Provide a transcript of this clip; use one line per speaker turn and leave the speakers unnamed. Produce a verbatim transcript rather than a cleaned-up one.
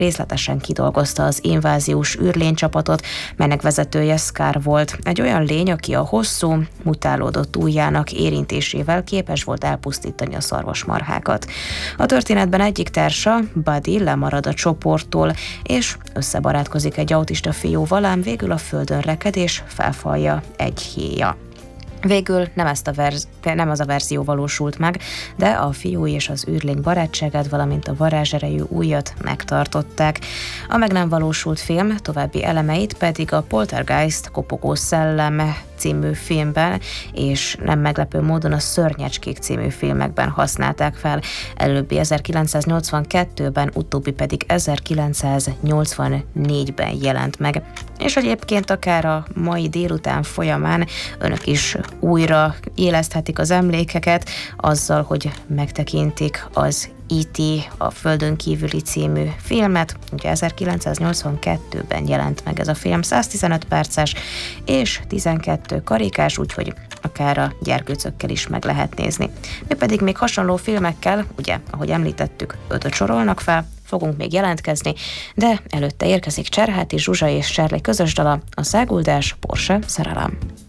részletesen kidolgozta az inváziós űrlénycsapatot, melynek vezetője Scar volt. Egy olyan lény, aki a hosszú, mutálódott ujjának érintésével képes volt elpusztítani a szarvasmarhákat. A történetben egyik társa, Buddy, lemarad a csoporttól, és összebarátkozik egy autista fiúval, ám végül a földön reked és felfalja egy héja. Végül nem, ezt a verz- nem az a verzió valósult meg, de a fiú és az űrlény barátságát, valamint a varázserejű ujjat megtartották. A meg nem valósult film további elemeit pedig a Poltergeist Kopogó szellem című filmben, és nem meglepő módon a Szörnyecskék című filmekben használták fel. Előbbi ezerkilencszáznyolcvankettőben, utóbbi pedig ezerkilencszáznyolcvannégyben jelent meg. És egyébként akár a mai délután folyamán önök is újra éleszthetik az emlékeket azzal, hogy megtekintik az í té, a Földön kívüli című filmet. Ugye ezerkilencszáznyolcvankettőben jelent meg ez a film, száztizenöt perces és tizenkét karikás, úgyhogy akár a gyerkőcökkel is meg lehet nézni. Mi pedig még hasonló filmekkel, ugye, ahogy említettük, ötöt sorolnak fel, fogunk még jelentkezni, de előtte érkezik Cserháti Zsuzsa és Charlie közös dala, a Száguldás, Porsche szerelem.